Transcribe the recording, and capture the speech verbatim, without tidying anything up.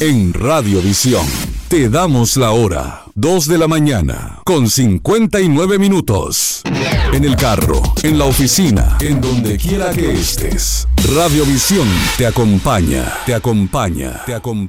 En Radiovisión te damos la hora, dos de la mañana, con cincuenta y nueve minutos. En el carro, en la oficina, en donde quiera que estés. Radiovisión te acompaña, te acompaña, te acompaña.